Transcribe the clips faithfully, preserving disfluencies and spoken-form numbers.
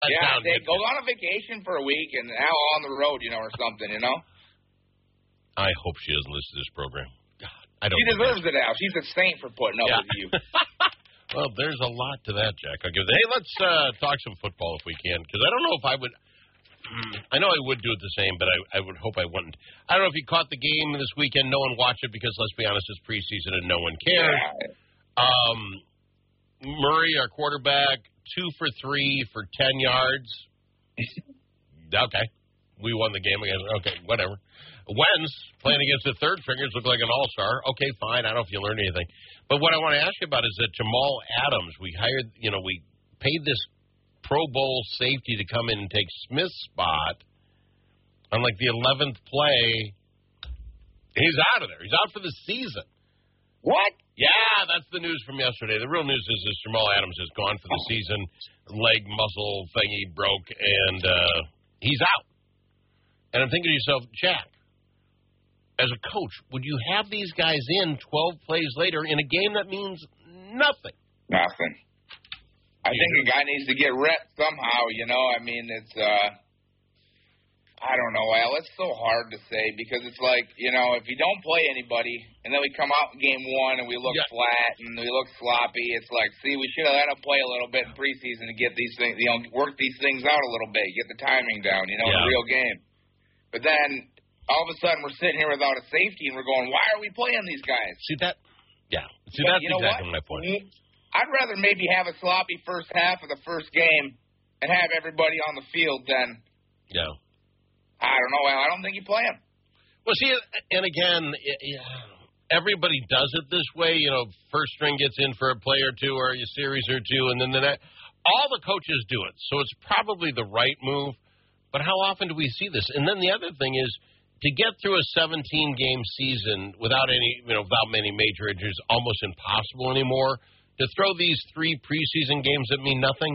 That yeah, sounds they good. go on a vacation for a week and now on the road, you know, or something, you know? I hope she doesn't listen to this program. God, I don't. She deserves it, Al. She's a saint for putting up yeah. with you. Well, there's a lot to that, Jack. I'll give. Hey, let's uh, talk some football if we can, because I don't know if I would. I know I would do it the same, but I, I would hope I wouldn't. I don't know if you caught the game this weekend. No one watched it because, let's be honest, it's preseason and no one cares. Yeah. Um, Murray, our quarterback, two for three for ten yards. Okay. We won the game against, okay, whatever. Wentz, playing against the third fingers, looked like an all-star. Okay, fine. I don't know if you learned anything. But what I want to ask you about is that Jamal Adams, we hired, you know, we paid this Pro Bowl safety to come in and take Smith's spot on like the eleventh play. He's out of there. He's out for the season. What? Yeah, that's the news from yesterday. The real news is that Jamal Adams is gone for the season. Leg muscle thingy broke, and uh, he's out. And I'm thinking to yourself, Jack, as a coach, would you have these guys in twelve plays later in a game that means nothing? Nothing. I think a guy needs to get repped somehow, you know. I mean, it's, uh, I don't know, Al. It's so hard to say because it's like, you know, if you don't play anybody and then we come out in game one and we look yeah. flat and we look sloppy, it's like, see, we should have let him play a little bit in preseason to get these things, you know, work these things out a little bit, get the timing down, you know, yeah. in a real game. But then all of a sudden we're sitting here without a safety and we're going, why are we playing these guys? See that? Yeah. See, but that's you know exactly what? my point. I'd rather maybe have a sloppy first half of the first game and have everybody on the field than, yeah. I don't know, I don't think you play them. Well, see, and again, everybody does it this way. You know, first string gets in for a play or two or a series or two, and then the next. All the coaches do it, so it's probably the right move. But how often do we see this? And then the other thing is, to get through a seventeen-game season without any, you know, without many major injuries, almost impossible anymore. To throw these three preseason games that mean nothing,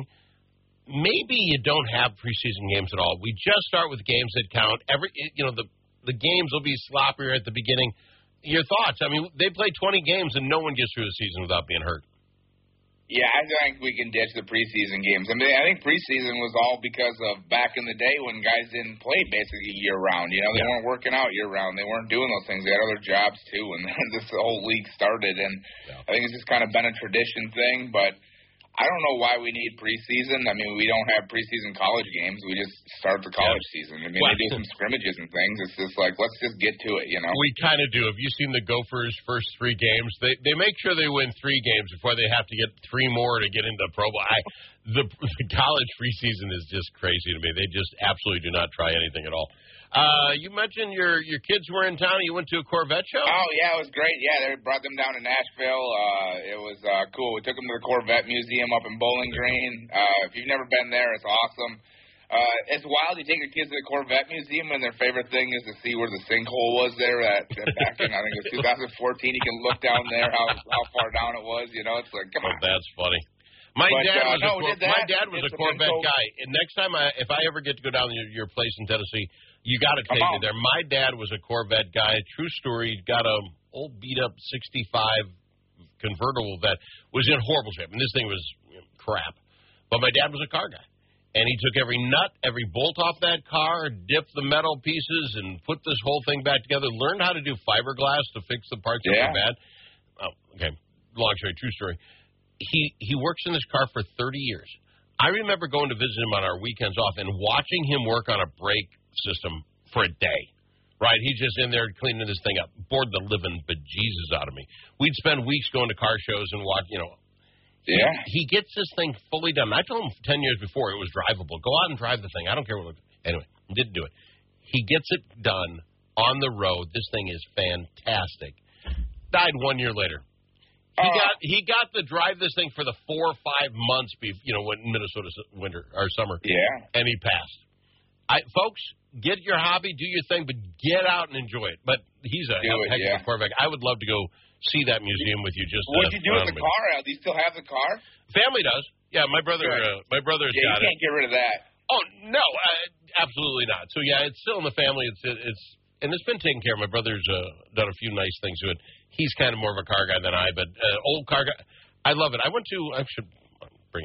maybe you don't have preseason games at all. We just start with games that count. Every, you know, the the games will be sloppier at the beginning. Your thoughts? I mean, they play twenty games and no one gets through the season without being hurt. Yeah, I think we can ditch the preseason games. I mean, I think preseason was all because of back in the day when guys didn't play basically year-round. You know, they yeah. weren't working out year-round. They weren't doing those things. They had other jobs, too, and then this whole league started. And yeah. I think it's just kind of been a tradition thing, but I don't know why we need preseason. I mean, we don't have preseason college games. We just start the college yeah. season. I mean, well, they do some scrimmages and things. It's just like, let's just get to it, you know? We kind of do. Have you seen the Gophers' first three games? They they make sure they win three games before they have to get three more to get into the Pro Bowl. I, the, the college preseason is just crazy to me. They just absolutely do not try anything at all. Uh, you mentioned your your kids were in town. You went to a Corvette show? Oh, yeah, it was great. Yeah, they brought them down to Nashville. Uh, it was uh, cool. We took them to the Corvette Museum up in Bowling Green. Uh, if you've never been there, it's awesome. Uh, it's wild. You take your kids to the Corvette Museum, and their favorite thing is to see where the sinkhole was there at, back in, I think it was two thousand fourteen. You can look down there, how how far down it was. You know, it's like, come on. Oh, that's funny. My but, dad uh, was no, a Cor- my dad was a Corvette info. guy. And next time, I, if I ever get to go down to your, your place in Tennessee, you got to take me there. My dad was a Corvette guy. True story. Got a old beat up sixty-five convertible that was in horrible shape, and this thing was you know, crap. But my dad was a car guy, and he took every nut, every bolt off that car, dipped the metal pieces, and put this whole thing back together. Learned how to do fiberglass to fix the parts that yeah. were bad. Oh, okay, long story, true story. He he works in this car for thirty years. I remember going to visit him on our weekends off and watching him work on a brake system for a day. Right? He's just in there cleaning this thing up. Bored the living bejesus out of me. We'd spend weeks going to car shows and watch, you know. Yeah. He, he gets this thing fully done. I told him ten years before it was drivable. Go out and drive the thing. I don't care what it looks like. Anyway, didn't do it. He gets it done on the road. This thing is fantastic. Died one year later. He uh, got he got to drive this thing for the four or five months, be, you know, when Minnesota winter or summer. Yeah. And he passed. I, folks, get your hobby, do your thing, but get out and enjoy it. But he's a do heck it, yeah. of a Corvette. I would love to go see that museum with you. Just what'd uh, you do with the car? Do you still have the car? Family does. Yeah, my brother. Uh, my brother's yeah, got it. You can't get rid of that. Oh no, uh, absolutely not. So yeah, it's still in the family. It's it's and it's been taken care of. My brother's uh, done a few nice things to it. He's kind of more of a car guy than I, but uh, old car guy. I love it. I went to. I should bring it up.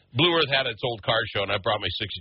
Blue Earth had its old car show, and I brought my